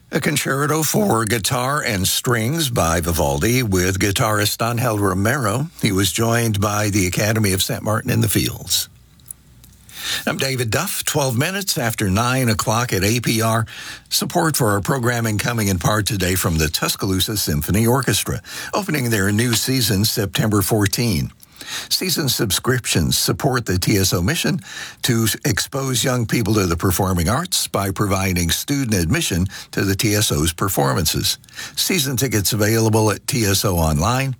A concerto for guitar and strings by Vivaldi with guitarist Angel Romero. He was joined by the Academy of St. Martin in the Fields. I'm David Duff, 12 minutes after 9 o'clock at APR. Support for our programming coming in part today from the Tuscaloosa Symphony Orchestra, opening their new season September 14. Season subscriptions support the TSO mission to expose young people to the performing arts by providing student admission to the TSO's performances. Season tickets available at tsoonline.org.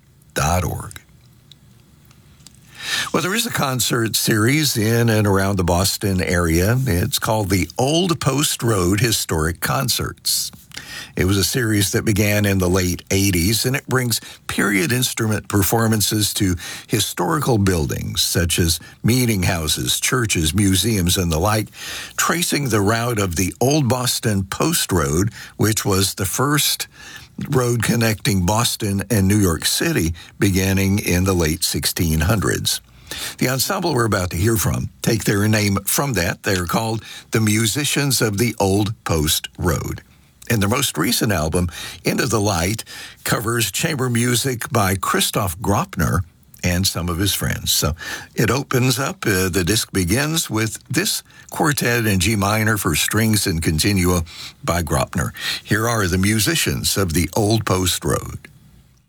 Well, there is a concert series in and around the Boston area. It's called the Old Post Road Historic Concerts. It was a series that began in the late 80s, and it brings period instrument performances to historical buildings such as meeting houses, churches, museums, and the like, tracing the route of the Old Boston Post Road, which was the first road connecting Boston and New York City beginning in the late 1600s. The ensemble we're about to hear from take their name from that. They're called the Musicians of the Old Post Road. And their most recent album, Into the Light, covers chamber music by Christoph Graupner and some of his friends. So it opens up, the disc begins with this quartet in G minor for strings and continuo by Graupner. Here are the Musicians of the Old Post Road.